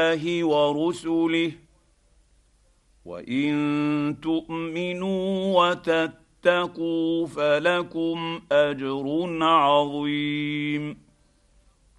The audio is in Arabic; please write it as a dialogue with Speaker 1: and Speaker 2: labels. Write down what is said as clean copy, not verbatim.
Speaker 1: الله ورسله وان تؤمنوا وتتقوا فلكم اجر عظيم.